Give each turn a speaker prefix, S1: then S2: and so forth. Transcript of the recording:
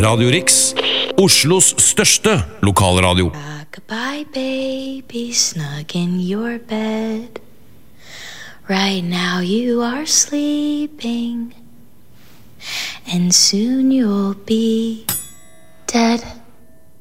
S1: Radio Riks, Oslos største lokalradio.
S2: Rock-a-bye baby, snug in your bed. Right now you are sleeping, and soon you'll be dead.